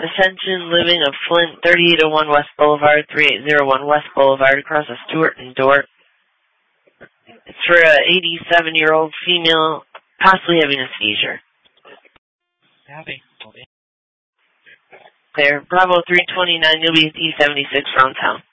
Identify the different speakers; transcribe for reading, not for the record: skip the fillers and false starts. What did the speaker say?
Speaker 1: Ascension Living of Flint, 3801 West Boulevard, 3801 West Boulevard, across the Stewart and Dordt. It's for a 87-year-old female, possibly having a seizure.
Speaker 2: Copy.
Speaker 1: There, Bravo 329, you'll be at E76 Roundtown.